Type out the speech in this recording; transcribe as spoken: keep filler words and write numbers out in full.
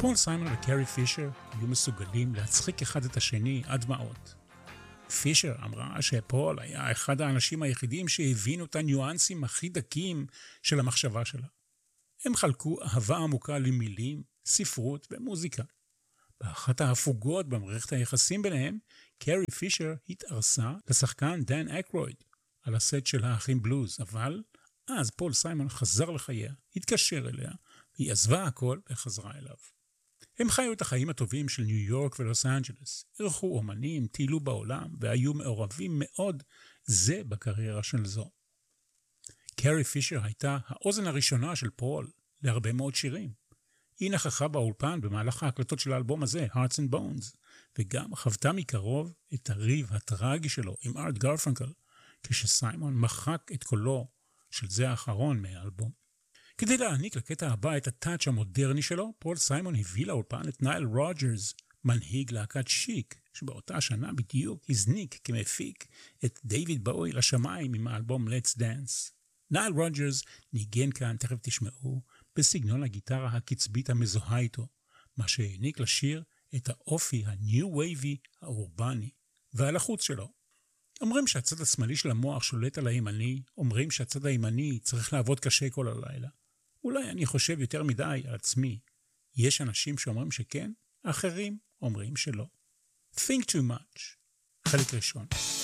פול סיימון וקרי פישר היו מסוגלים להצחיק אחד את השני עד דמעות. פישר אמרה שפול היה אחד האנשים היחידים שהבינו את הניואנסים הכי דקים של המחשבה שלה. הם חלקו אהבה עמוקה למילים, ספרות ומוזיקה. באחת ההפוגות במערכת היחסים ביניהם, קרי פישר התארסה לשחקן דן אקרויד על הסט של האחים בלוז, אבל אז פול סיימון חזר לחייה, התקשר אליה, והיא עזבה הכל וחזרה אליו. הם חיו את החיים הטובים של ניו יורק ולוס אנג'לס, ערכו אומנים, טיילו בעולם והיו מעורבים מאוד זה בקריירה של זו. קרי פישר הייתה האוזן הראשונה של פול להרבה מאוד שירים. היא נכחה באולפן במהלך ההקלטות של האלבום הזה, Hearts and Bones, וגם חוותה מקרוב את הריב הטרגי שלו עם ארט גרפנקל, כשסיימון מחק את קולו של זה האחרון מהאלבום. כדי להעניק לקטע הבא את הטאץ' המודרני שלו, פול סיימון הביא לאולפן את נייל רוג'רס, מנהיג להקת שיק, שבאותה שנה בדיוק הזניק כמפיק את דיוויד באוי לשמיים עם האלבום Let's Dance. נייל רוג'רס ניגן כאן, תכף תשמעו, בסגנון הגיטרה הקצבית המזוהה איתו, מה שהעניק לשיר את האופי הניו וייבי האורבני והלחוץ שלו. אומרים שהצד השמאלי של המוח שולט על הימני, אומרים שהצד הימני צריך לעבוד קשה כל הלילה. אולי אני חושב יותר מדי על עצמי. יש אנשים שאומרים שכן, אחרים אומרים שלא. Think too much. חלק ראשון.